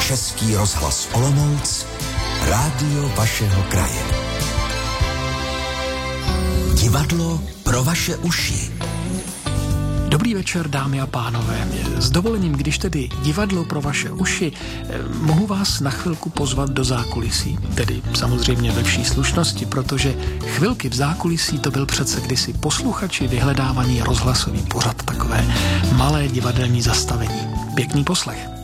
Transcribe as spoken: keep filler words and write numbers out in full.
Český rozhlas Olomouc, rádio vašeho kraje. Divadlo pro vaše uši. Dobrý večer, dámy a pánové. S dovolením, když tedy divadlo pro vaše uši, mohu vás na chvilku pozvat do zákulisí. Tedy samozřejmě ve vší slušnosti, protože chvilky v zákulisí to byl přece kdysi posluchači vyhledávaný rozhlasový pořad, takové malé divadelní zastavení. Pěkný poslech.